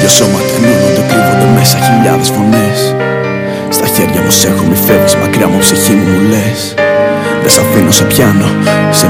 Δυο σώματα ενώνονται, κρύβονται μέσα χιλιάδες φωνές. Στα χέρια μου σ' έχω, μη φεύγεις μακριά μου, ψυχή μου, μου λες. Δεν σ' αφήνω, σε πιάνω, σε